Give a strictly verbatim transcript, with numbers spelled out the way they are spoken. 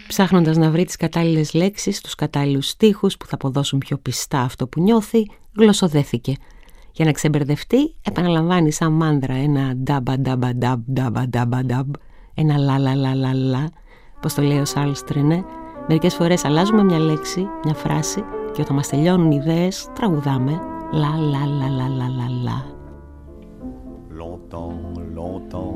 Ψάχνοντας να βρει τις κατάλληλες λέξεις, τους κατάλληλους στίχους που θα αποδώσουν πιο πιστά αυτό που νιώθει, γλωσσοδέθηκε. Για να ξεμπερδευτεί, επαναλαμβάνει σαν μάνδρα ένα ντάμπα ντάμπα ντάμπ ντάμπα ντάμπα ντάμπ, ένα λα λα λα λα λα, πως το λέει ο Σαρλς Τρενέ. Μερικές φορές αλλάζουμε μια λέξη, μια φράση, και όταν μας τελειώνουν οι ιδέες, τραγουδάμε λα λα λα λα λα λα λα. Longtemps, longtemps